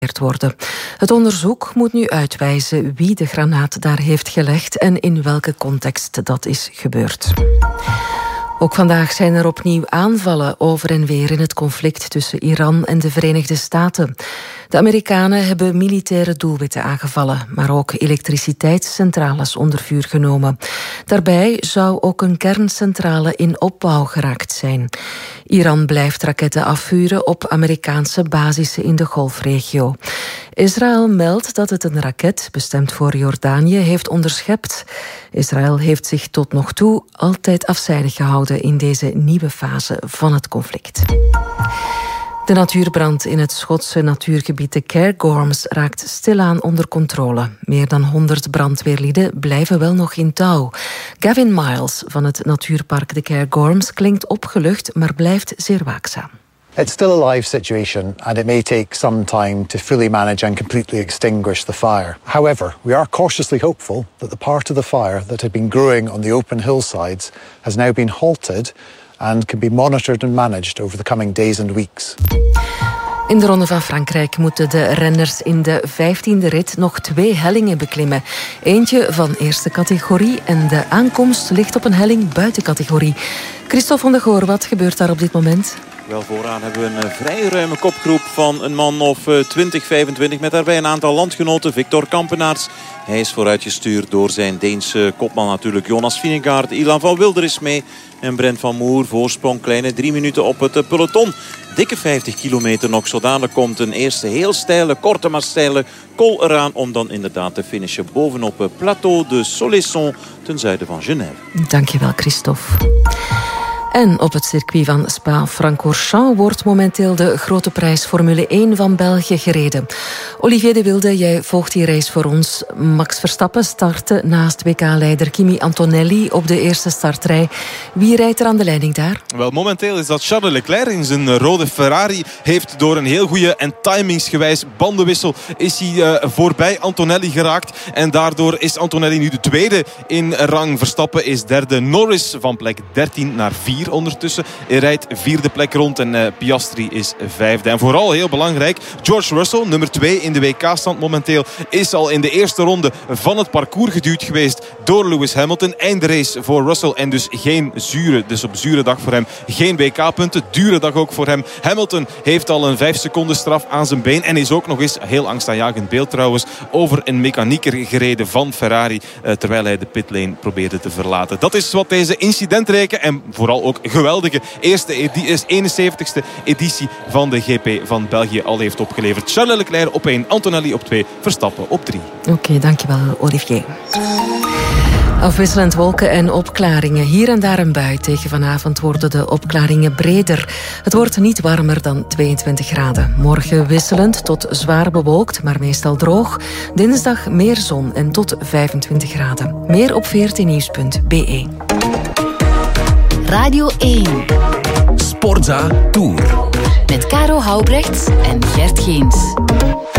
worden. Het onderzoek moet nu uitwijzen wie de granaat daar heeft gelegd en in welke context dat is gebeurd. Ook vandaag zijn er opnieuw aanvallen over en weer in het conflict tussen Iran en de Verenigde Staten. De Amerikanen hebben militaire doelwitten aangevallen, maar ook elektriciteitscentrales onder vuur genomen. Daarbij zou ook een kerncentrale in opbouw geraakt zijn. Iran blijft raketten afvuren op Amerikaanse basissen in de Golfregio. Israël meldt dat het een raket, bestemd voor Jordanië, heeft onderschept. Israël heeft zich tot nog toe altijd afzijdig gehouden in deze nieuwe fase van het conflict. De natuurbrand in het Schotse natuurgebied de Cairngorms raakt stilaan onder controle. Meer dan 100 brandweerlieden blijven wel nog in touw. Gavin Miles van het natuurpark de Cairngorms klinkt opgelucht, maar blijft zeer waakzaam. It's still a live situation and it may take some time to fully manage and completely extinguish the fire. However, we are cautiously hopeful that the part of the fire that had been growing on the open hillsides has now been halted and can be monitored and managed over the coming days and weeks. In de Ronde van Frankrijk moeten de renners in de 15e rit nog 2 hellingen beklimmen. Eentje van eerste categorie en de aankomst ligt op een helling buiten categorie. Christophe van der Goor, wat gebeurt daar op dit moment? Wel, vooraan hebben we een vrij ruime kopgroep van een man of 20, 25... met daarbij een aantal landgenoten. Victor Kampenaerts, hij is vooruitgestuurd door zijn Deense kopman natuurlijk. Jonas Vingegaard, Ilan van Wilder is mee. En Brent van Moer, voorsprong kleine 3 minuten op het peloton. Dikke 50 kilometer nog. Zo dadelijk komt een eerste heel steile, korte maar steile col eraan. Om dan inderdaad te finishen bovenop het Plateau de Soleilson ten zuiden van Genève. Dankjewel, Christophe. En op het circuit van Spa-Francorchamps wordt momenteel de grote prijs Formule 1 van België gereden. Olivier de Wilde, jij volgt die race voor ons. Max Verstappen startte naast WK-leider Kimi Antonelli op de eerste startrij. Wie rijdt er aan de leiding daar? Wel, momenteel is dat Charles Leclerc in zijn rode Ferrari. Heeft door een heel goede en timingsgewijs bandenwissel is hij voorbij Antonelli geraakt. En daardoor is Antonelli nu de tweede in rang. Verstappen is derde. Norris van plek 13 naar 4. Ondertussen. Hij rijdt 4e plek rond en Piastri is 5e. En vooral heel belangrijk, George Russell, nummer 2 in de WK-stand momenteel, is al in de eerste ronde van het parcours geduwd geweest door Lewis Hamilton. Eindrace voor Russell en dus dus op zure dag voor hem. Geen WK-punten, dure dag ook voor hem. Hamilton heeft al een 5 seconden straf aan zijn been en is ook nog eens, heel angstaanjagend beeld trouwens, over een mechanieker gereden van Ferrari, terwijl hij de pitlane probeerde te verlaten. Dat is wat deze incidentrijke en vooral ook geweldige eerste 71ste editie van de GP van België al heeft opgeleverd. Charles Leclerc op 1, Antonelli op 2, Verstappen op 3. Oké, dankjewel Olivier. Afwisselend wolken en opklaringen. Hier en daar een bui. Tegen vanavond worden de opklaringen breder. Het wordt niet warmer dan 22 graden. Morgen wisselend tot zwaar bewolkt, maar meestal droog. Dinsdag meer zon en tot 25 graden. Meer op 14nieuws.be. Radio 1. Sportza Tour. Met Caro Houbrechts en Gert Geens.